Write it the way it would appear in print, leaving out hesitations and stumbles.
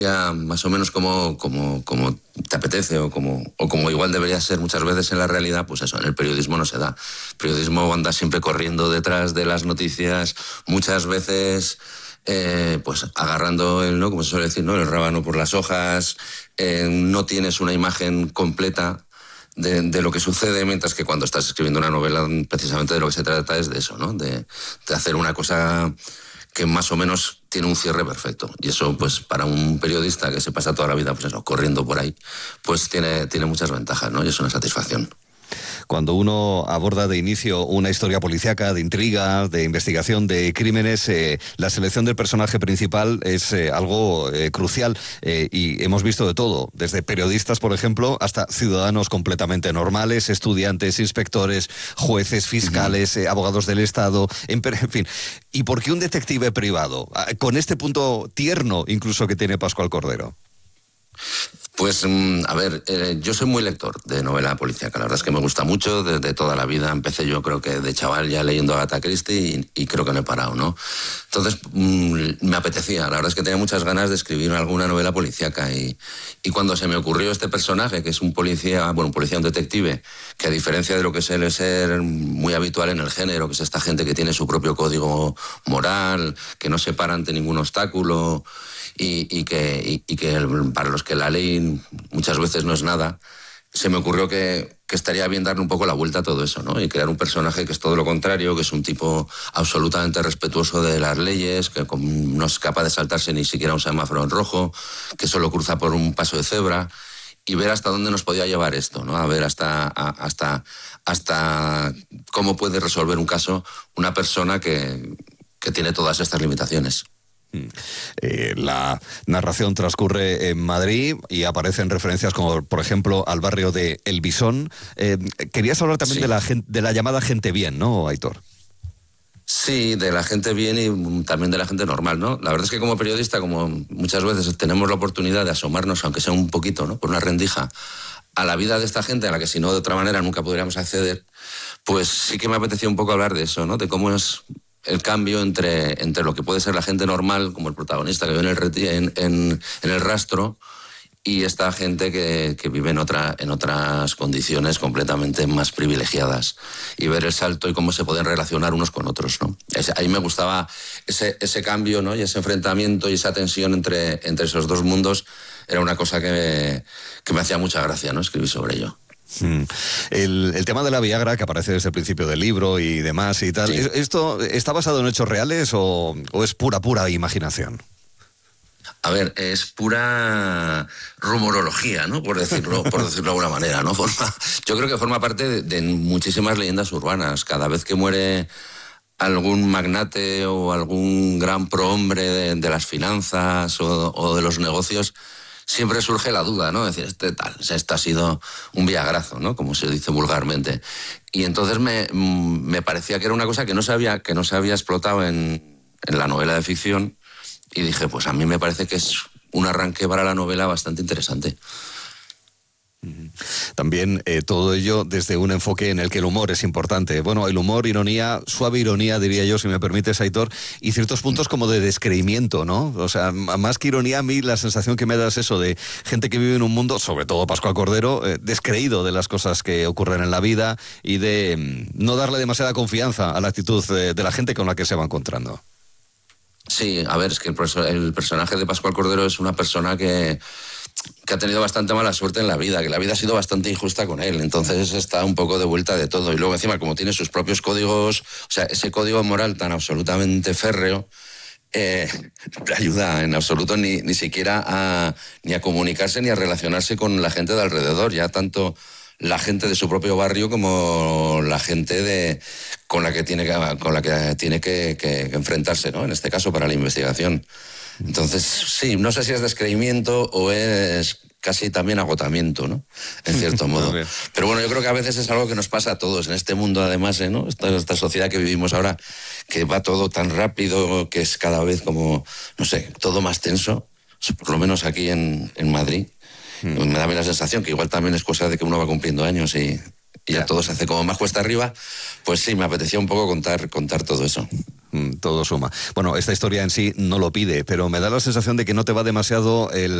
ya más o menos como te apetece o como igual debería ser muchas veces en la realidad, pues eso, en el periodismo no se da. El periodismo anda siempre corriendo detrás de las noticias, muchas veces pues agarrando ¿no? Como se suele decir, ¿no? El rábano por las hojas, no tienes una imagen completa de lo que sucede, mientras que cuando estás escribiendo una novela precisamente de lo que se trata es de eso, ¿no? De hacer una cosa que más o menos tiene un cierre perfecto. Y eso, pues, para un periodista que se pasa toda la vida, pues eso, corriendo por ahí, pues tiene muchas ventajas, ¿no? Y es una satisfacción. Cuando uno aborda de inicio una historia policíaca, de intriga, de investigación de crímenes, la selección del personaje principal es algo crucial y hemos visto de todo, desde periodistas, por ejemplo, hasta ciudadanos completamente normales, estudiantes, inspectores, jueces, fiscales, abogados del Estado, en fin. ¿Y por qué un detective privado? Con este punto tierno incluso que tiene Pascual Cordero. Pues, a ver, yo soy muy lector de novela policíaca. La verdad es que me gusta mucho, desde toda la vida. Empecé yo creo que de chaval ya leyendo Agatha Christie y creo que no he parado, ¿no? Entonces, me apetecía. La verdad es que tenía muchas ganas de escribir alguna novela policíaca y cuando se me ocurrió este personaje, que es un policía, un detective, que a diferencia de lo que suele ser muy habitual en el género, que es esta gente que tiene su propio código moral, que no se para ante ningún obstáculo y que para los que la ley muchas veces no es nada, se me ocurrió que estaría bien darle un poco la vuelta a todo eso, ¿no? Y crear un personaje que es todo lo contrario, que es un tipo absolutamente respetuoso de las leyes, que no es capaz de saltarse ni siquiera un semáforo en rojo, que solo cruza por un paso de cebra, y ver hasta dónde nos podía llevar esto, ¿no? A ver hasta cómo puede resolver un caso una persona que tiene todas estas limitaciones. La narración transcurre en Madrid y aparecen referencias como, por ejemplo, al barrio de El Bisón. Querías hablar también de la llamada gente bien, ¿no, Aitor? Sí, de la gente bien y también de la gente normal, ¿no? La verdad es que como periodista, como muchas veces tenemos la oportunidad de asomarnos, aunque sea un poquito, ¿no? Por una rendija, a la vida de esta gente a la que si no de otra manera nunca podríamos acceder, pues sí que me apetecía un poco hablar de eso, ¿no? De cómo es el cambio entre lo que puede ser la gente normal, como el protagonista que vive en el rastro, y esta gente que vive en otras condiciones completamente más privilegiadas, y ver el salto y cómo se pueden relacionar unos con otros, ¿no? Ahí me gustaba ese cambio, ¿no? Y ese enfrentamiento y esa tensión entre esos dos mundos. Era una cosa que me hacía mucha gracia, ¿no? Escribir sobre ello. El tema de la Viagra, que aparece desde el principio del libro y demás y tal, sí. ¿Esto está basado en hechos reales o es pura imaginación? A ver, es pura rumorología, ¿no? Por decirlo de alguna manera, ¿no? Yo creo que forma parte de muchísimas leyendas urbanas. Cada vez que muere algún magnate o algún gran prohombre de las finanzas o de los negocios, siempre surge la duda, ¿no? Es decir, este ha sido un viagrazo, ¿no? Como se dice vulgarmente. Y entonces me parecía que era una cosa que no se había explotado en la novela de ficción, y dije, pues a mí me parece que es un arranque para la novela bastante interesante. También todo ello desde un enfoque en el que el humor es importante. Bueno, el humor, ironía, suave ironía, diría yo, si me permites, Aitor, y ciertos puntos como de descreimiento, ¿no? O sea, más que ironía, a mí la sensación que me da es eso, de gente que vive en un mundo, sobre todo Pascual Cordero, descreído de las cosas que ocurren en la vida y de no darle demasiada confianza a la actitud de la gente con la que se va encontrando. Sí, a ver, es que el personaje de Pascual Cordero es una persona que ha tenido bastante mala suerte en la vida, que la vida ha sido bastante injusta con él, entonces está un poco de vuelta de todo. Y luego encima, como tiene sus propios códigos, o sea, ese código moral tan absolutamente férreo, no le ayuda en absoluto ni siquiera ni a comunicarse ni a relacionarse con la gente de alrededor, ya tanto la gente de su propio barrio como la gente con la que tiene que enfrentarse, ¿no? En este caso, para la investigación. Entonces, sí, no sé si es descreimiento o es casi también agotamiento, ¿no? En cierto modo. Pero bueno, yo creo que a veces es algo que nos pasa a todos en este mundo, además, ¿no? Esta sociedad que vivimos ahora, que va todo tan rápido, que es cada vez como, no sé, todo más tenso, por lo menos aquí en Madrid. Me da a mí la sensación que igual también es cosa de que uno va cumpliendo años y ya todo se hace como más cuesta arriba. Pues sí, me apetecía un poco contar todo eso. todo suma. Bueno, esta historia en sí no lo pide, pero me da la sensación de que no te va demasiado el